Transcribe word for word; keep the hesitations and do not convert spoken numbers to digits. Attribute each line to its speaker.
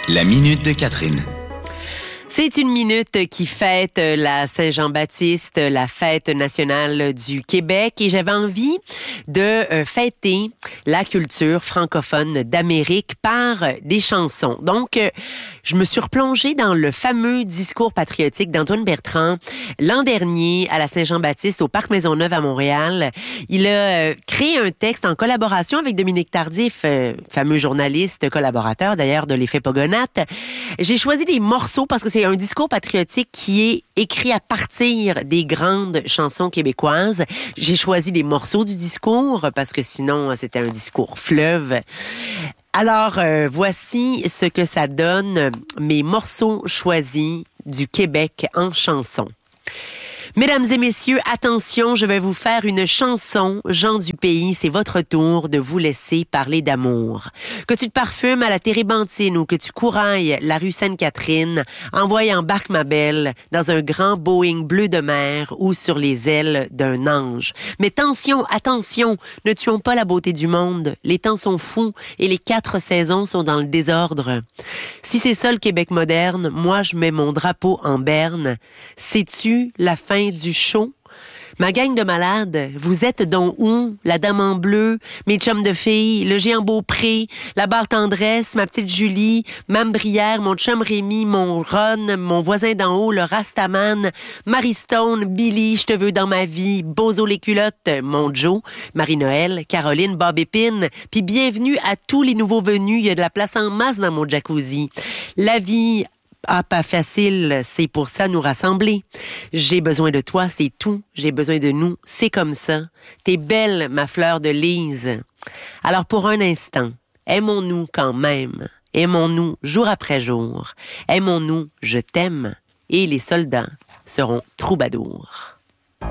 Speaker 1: La minute de Catherine.
Speaker 2: C'est une minute qui fête la Saint-Jean-Baptiste, la fête nationale du Québec, et j'avais envie de fêter la culture francophone d'Amérique par des chansons. Donc, je me suis replongée dans le fameux discours patriotique d'Antoine Bertrand l'an dernier à la Saint-Jean-Baptiste au Parc Maisonneuve à Montréal. Il a créé un texte en collaboration avec Dominique Tardif, fameux journaliste, collaborateur d'ailleurs de l'Effet Pogonate. J'ai choisi des morceaux parce que c'est un discours patriotique qui est écrit à partir des grandes chansons québécoises. J'ai choisi des morceaux du discours parce que sinon, c'était un discours fleuve. Alors, euh, voici ce que ça donne, mes morceaux choisis du Québec en chansons. Mesdames et messieurs, attention, je vais vous faire une chanson. Gens du pays, c'est votre tour de vous laisser parler d'amour. Que tu te parfumes à la térébenthine ou que tu courailles la rue Sainte-Catherine, envoie embarque ma belle dans un grand Boeing bleu de mer ou sur les ailes d'un ange. Mais attention, attention, ne tuons pas la beauté du monde. Les temps sont fous et les quatre saisons sont dans le désordre. Si c'est ça le Québec moderne, moi je mets mon drapeau en berne. Sais-tu la fin du show? Ma gang de malades, vous êtes donc où? La dame en bleu, mes chums de filles, le géant Beaupré, la barre tendresse, ma petite Julie, Mme Brière, mon chum Rémi, mon Ron, mon voisin d'en haut, le Rastaman, Marie Stone, Billy, je te veux dans ma vie, Bozo les culottes, mon Joe, Marie-Noël, Caroline, Bob Épine, puis bienvenue à tous les nouveaux venus, il y a de la place en masse dans mon jacuzzi. La vie Ah, pas facile, c'est pour ça nous rassembler. J'ai besoin de toi, c'est tout. J'ai besoin de nous, c'est comme ça. T'es belle, ma fleur de lys. Alors pour un instant, aimons-nous quand même. Aimons-nous jour après jour. Aimons-nous, je t'aime. Et les soldats seront troubadours.